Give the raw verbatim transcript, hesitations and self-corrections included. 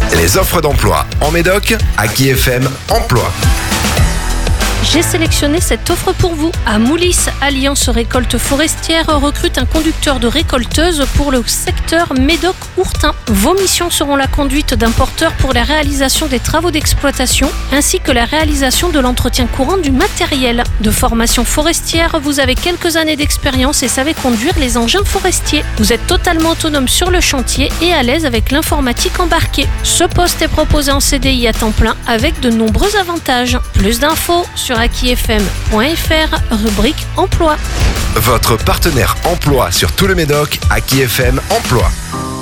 Les offres d'emploi en Médoc, Aki F M Emploi. J'ai sélectionné cette offre pour vous. À Moulis, Alliance Récolte Forestière recrute un conducteur de récolteuse pour le secteur Médoc-Ourtin. Vos missions seront la conduite d'un porteur pour la réalisation des travaux d'exploitation ainsi que la réalisation de l'entretien courant du matériel. De formation forestière, vous avez quelques années d'expérience et savez conduire les engins forestiers. Vous êtes totalement autonome sur le chantier et à l'aise avec l'informatique embarquée. Ce poste est proposé en C D I à temps plein avec de nombreux avantages. Plus d'infos sur aki f m point f r, rubrique emploi. Votre partenaire emploi sur tout le Médoc, Aki F M Emploi.